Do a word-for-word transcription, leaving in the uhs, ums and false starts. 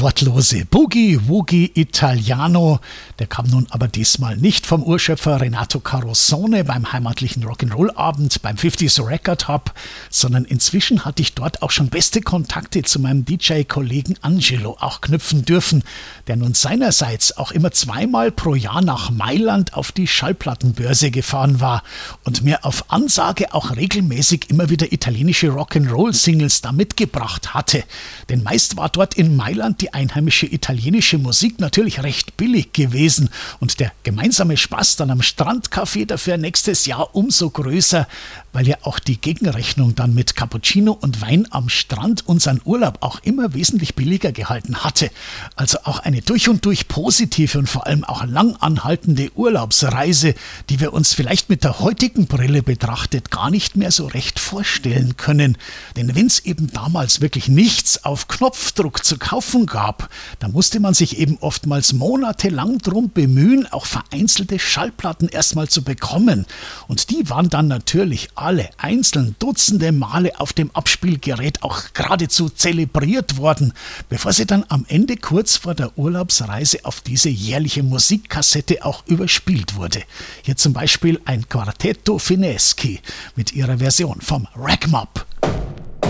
wortlose Boogie Woogie Italiano, der kam nun aber diesmal nicht vom Urschöpfer Renato Carosone beim heimatlichen Rock'n'Roll-Abend beim fünfzig Record Hub, sondern inzwischen hatte ich dort auch schon beste Kontakte zu meinem D J-Kollegen Angelo auch knüpfen dürfen, der nun seinerseits auch immer zweimal pro Jahr nach Mailand auf die Schallplattenbörse gefahren war und mir auf Ansage auch regelmäßig immer wieder italienische Rock'n'Roll-Singles da mitgebracht hatte. Denn meist war dort in Mailand die einheimische italienische Musik natürlich recht billig gewesen und der gemeinsame Spaß dann am Strandcafé dafür nächstes Jahr umso größer, weil ja auch die Gegenrechnung dann mit Cappuccino und Wein am Strand unseren Urlaub auch immer wesentlich billiger gehalten hatte. Also auch eine durch und durch positive und vor allem auch lang anhaltende Urlaubsreise, die wir uns vielleicht mit der heutigen Brille betrachtet gar nicht mehr so recht vorstellen können. Denn wenn es eben damals wirklich nichts auf Knopfdruck zu kaufen gab, dann musste man sich eben oftmals monatelang drum bemühen, auch vereinzelte Schallplatten erstmal zu bekommen. Und die waren dann natürlich alle einzeln dutzende Male auf dem Abspielgerät auch geradezu zelebriert worden, bevor sie dann am Ende kurz vor der Urlaubsreise auf diese jährliche Musikkassette auch überspielt wurde. Hier zum Beispiel ein Quartetto Fineschi mit ihrer Version vom Rag'em Up.